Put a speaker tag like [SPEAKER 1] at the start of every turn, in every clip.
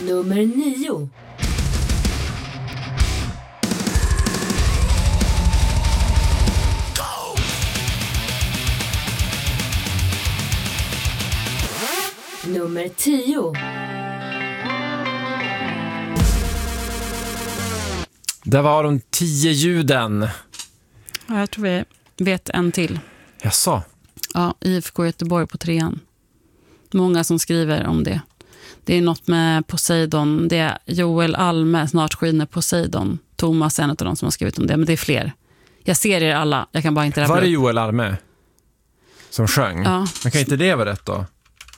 [SPEAKER 1] Nummer 9. Nummer 10.
[SPEAKER 2] Det var de 10 ljuden.
[SPEAKER 3] Ja, jag tror vi vet en till.
[SPEAKER 2] Jaså?
[SPEAKER 3] Ja, IFK Göteborg på 3:an. Många som skriver om det. Det är något med Poseidon. Det är Joel Alme, Snart skiner Poseidon. Thomas är en av de som har skrivit om det, men det är fler. Jag ser er alla, jag kan bara inte...
[SPEAKER 2] Var det Joel Alme som sjöng?
[SPEAKER 3] Ja.
[SPEAKER 2] Men kan inte det vara rätt då?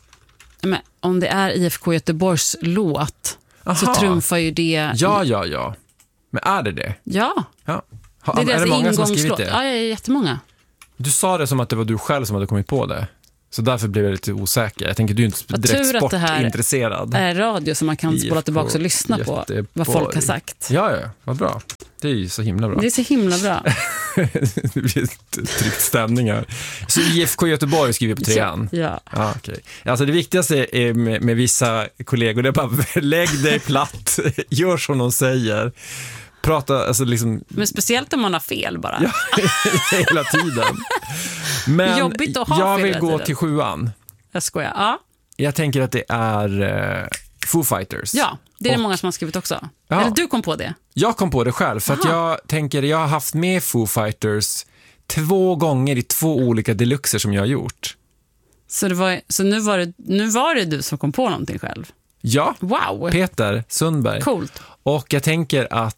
[SPEAKER 3] Men om det är IFK Göteborgs låt så
[SPEAKER 2] Aha.
[SPEAKER 3] trumfar ju det...
[SPEAKER 2] Ja. Men är det?
[SPEAKER 3] Ja.
[SPEAKER 2] Ja.
[SPEAKER 3] Det är
[SPEAKER 2] Är det många som har skrivit
[SPEAKER 3] ingångslåt.
[SPEAKER 2] det?
[SPEAKER 3] Ja, jättemånga.
[SPEAKER 2] Du sa det som att det var du själv som hade kommit på det. Så därför blev jag lite osäker. Jag tänker du är inte direkt
[SPEAKER 3] tur att det här
[SPEAKER 2] sportintresserad.
[SPEAKER 3] är radio som man kan spola tillbaka och lyssna på vad folk har sagt.
[SPEAKER 2] Ja, vad bra. Det är ju så himla bra.
[SPEAKER 3] Det är så himla bra.
[SPEAKER 2] Det blir tryckt stämning här. Så IFK Göteborg skriver på 3:an.
[SPEAKER 3] Ja.
[SPEAKER 2] Ja, okej. Alltså det viktigaste är med vissa kollegor, det är bara lägg dig platt, gör som de säger. Prata, alltså liksom...
[SPEAKER 3] Men speciellt om man har fel bara.
[SPEAKER 2] Ja, hela tiden. Men
[SPEAKER 3] jobbigt att ha
[SPEAKER 2] jag
[SPEAKER 3] fel
[SPEAKER 2] vill
[SPEAKER 3] hela
[SPEAKER 2] gå
[SPEAKER 3] tiden.
[SPEAKER 2] till 7:an.
[SPEAKER 3] Jag skojar. Ja.
[SPEAKER 2] Jag tänker att det är Foo Fighters.
[SPEAKER 3] Ja, det är det många som har skrivit också.
[SPEAKER 2] Ja.
[SPEAKER 3] Eller du kom på det?
[SPEAKER 2] Jag kom på det själv för att jag har haft med Foo Fighters 2 gånger i 2 olika deluxer som jag har gjort.
[SPEAKER 3] Så nu var det du som kom på någonting själv?
[SPEAKER 2] Ja,
[SPEAKER 3] Wow!
[SPEAKER 2] Peter Sundberg.
[SPEAKER 3] Coolt.
[SPEAKER 2] Och jag tänker att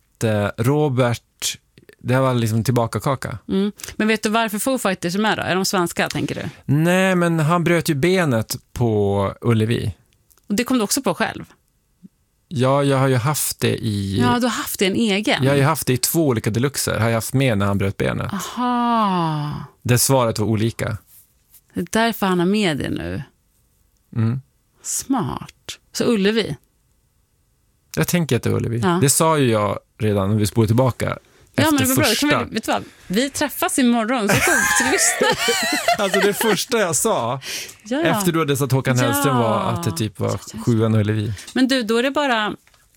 [SPEAKER 2] Robert, det var liksom tillbaka kaka.
[SPEAKER 3] Mm. Men vet du varför Foo Fighters är med då? Är de svenska, tänker du?
[SPEAKER 2] Nej, men han bröt ju benet på Ullevi.
[SPEAKER 3] Och det kom du också på själv?
[SPEAKER 2] Ja, jag har ju haft det i...
[SPEAKER 3] Ja, du har haft det en egen?
[SPEAKER 2] Jag har ju haft det i 2 olika deluxer. Har jag haft med när han bröt benet.
[SPEAKER 3] Aha.
[SPEAKER 2] Det svaret var olika.
[SPEAKER 3] Det är därför han har med det nu.
[SPEAKER 2] Mm.
[SPEAKER 3] Smart. Så Ullevi?
[SPEAKER 2] Jag tänker att det är Ullevi.
[SPEAKER 3] Ja.
[SPEAKER 2] Det sa ju jag redan när vi spolade tillbaka.
[SPEAKER 3] Ja, men det var bra.
[SPEAKER 2] första.
[SPEAKER 3] Vet du vad? Vi träffas imorgon, så kom till lyssna.
[SPEAKER 2] Alltså det första jag sa
[SPEAKER 3] Ja.
[SPEAKER 2] efter du hade sagt Håkan Hellström var att det typ var 7:an och Ullevi.
[SPEAKER 3] Men du, då är det bara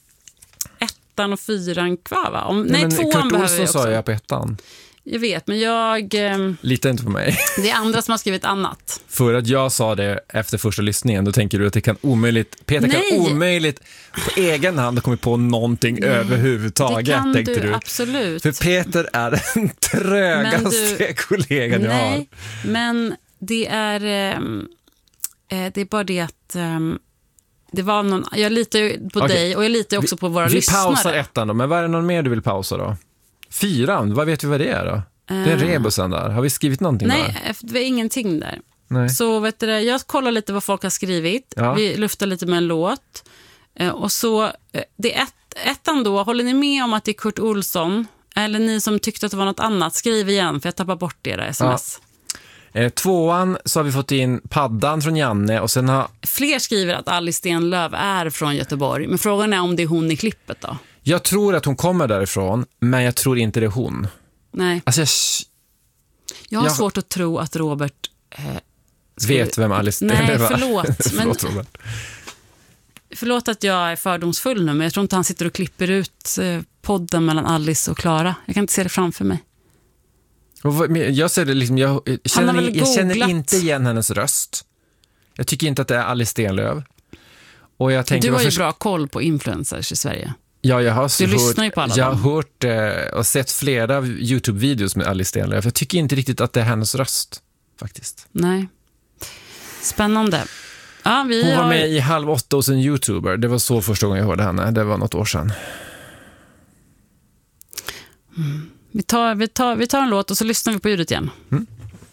[SPEAKER 3] 1:an och 4:an kvar, va? Nej, 2:an
[SPEAKER 2] Kurt
[SPEAKER 3] behöver vi
[SPEAKER 2] Olsson
[SPEAKER 3] också.
[SPEAKER 2] sa jag på 1:an.
[SPEAKER 3] Jag vet, men
[SPEAKER 2] Lita inte på mig.
[SPEAKER 3] det är andra som har skrivit annat.
[SPEAKER 2] För att jag sa det efter första lyssningen, då tänker du att det kan omöjligt, Peter kan omöjligt på egen hand ha kommit på någonting överhuvudtaget,
[SPEAKER 3] Det kan
[SPEAKER 2] tänkte
[SPEAKER 3] du,
[SPEAKER 2] du.
[SPEAKER 3] absolut.
[SPEAKER 2] För Peter är den trögaste kollegan jag har.
[SPEAKER 3] Nej, men det är bara det att det var någon, jag litar ju på dig och jag litar också på våra lyssnare.
[SPEAKER 2] Vi pausar 1:an då, men vad är det någon mer du vill pausa då? 4:an, vad vet vi vad det är då? Det är rebusen där. Har vi skrivit någonting där?
[SPEAKER 3] Nej, det är ingenting där.
[SPEAKER 2] Nej.
[SPEAKER 3] Så vet du, jag kollar lite vad folk har skrivit.
[SPEAKER 2] Ja.
[SPEAKER 3] Vi luftar lite med en låt. Och så, det är 1:an då. Håller ni med om att det är Kurt Olsson? Eller ni som tyckte att det var något annat, skriv igen för jag tappar bort era sms.
[SPEAKER 2] Ja. 2:an så har vi fått in Paddan från Janne och sen har...
[SPEAKER 3] Fler skriver att Alice Stenlöf är från Göteborg. Men frågan är om det är hon i klippet då?
[SPEAKER 2] Jag tror att hon kommer därifrån, men jag tror inte det är hon.
[SPEAKER 3] Nej.
[SPEAKER 2] Alltså
[SPEAKER 3] Jag har svårt att tro att Robert...
[SPEAKER 2] vet vem Alice
[SPEAKER 3] Nej,
[SPEAKER 2] Stenlöf är.
[SPEAKER 3] förlåt. Men,
[SPEAKER 2] Robert.
[SPEAKER 3] förlåt att jag är fördomsfull nu, men jag tror inte han sitter och klipper ut podden mellan Alice och Klara. Jag kan inte se det framför mig.
[SPEAKER 2] Jag ser det liksom, jag känner inte igen hennes röst. Jag tycker inte att det är Alice Stenlöf. Och jag tänker,
[SPEAKER 3] du har ju bra koll på influencers i Sverige.
[SPEAKER 2] Ja, jag har
[SPEAKER 3] lyssnar ju på alla
[SPEAKER 2] jag
[SPEAKER 3] dem.
[SPEAKER 2] har hört och sett flera YouTube-videos med Alice Stenlöf. Jag tycker inte riktigt att det är hennes röst, faktiskt.
[SPEAKER 3] Nej. Spännande. Ja,
[SPEAKER 2] Hon var med i Halv 8 hos en YouTuber. Det var så första gången jag hörde henne. Det var något år sedan.
[SPEAKER 3] Vi tar en låt och så lyssnar vi på ljudet igen.